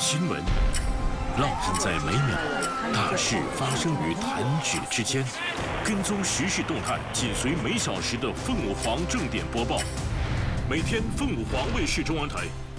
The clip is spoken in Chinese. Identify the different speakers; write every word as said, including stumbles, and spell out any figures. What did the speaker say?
Speaker 1: 新闻烙印在每秒，大事发生于弹指之间。跟踪时事动态，紧随每小时的凤凰正点播报。每天，凤凰卫视中文台